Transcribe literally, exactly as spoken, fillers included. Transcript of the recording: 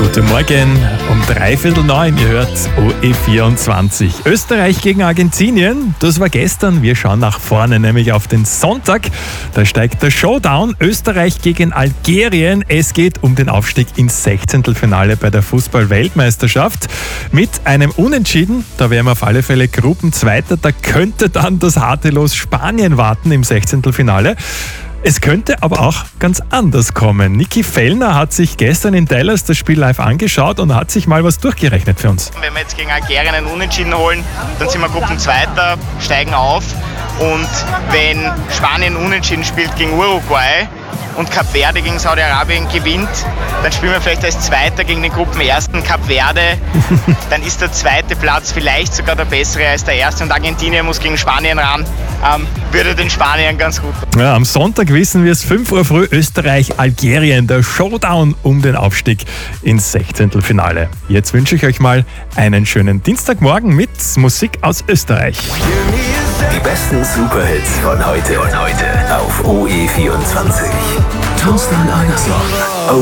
Guten Morgen, um dreiviertel neun, ihr hört O E vierundzwanzig. Österreich gegen Argentinien, das war gestern. Wir schauen nach vorne, nämlich auf den Sonntag. Da steigt der Showdown, Österreich gegen Algerien. Es geht um den Aufstieg ins Sechzehntelfinale bei der Fußball-Weltmeisterschaft. Mit einem Unentschieden, da wären wir auf alle Fälle Gruppenzweiter, da könnte dann das harte Los Spanien warten im Sechzehntelfinale. Es könnte aber auch ganz anders kommen. Niki Fellner hat sich gestern in Dallas das Spiel live angeschaut und hat sich mal was durchgerechnet für uns. Wenn wir jetzt gegen Algerien einen Unentschieden holen, dann sind wir Gruppenzweiter, steigen auf. Und wenn Spanien Unentschieden spielt gegen Uruguay und Kap Verde gegen Saudi-Arabien gewinnt, dann spielen wir vielleicht als Zweiter gegen den Gruppenersten Kap Verde. Dann ist der zweite Platz vielleicht sogar der bessere als der erste und Argentinien muss gegen Spanien ran. Ähm, würde den Spaniern ganz gut tun. Ja, am Sonntag wissen wir es, fünf Uhr früh, Österreich-Algerien, der Showdown um den Aufstieg ins Sechzehntelfinale. Jetzt wünsche ich euch mal einen schönen Dienstagmorgen mit Musik aus Österreich. Die besten Superhits von heute und heute auf O E vierundzwanzig. Thorsten Anderson.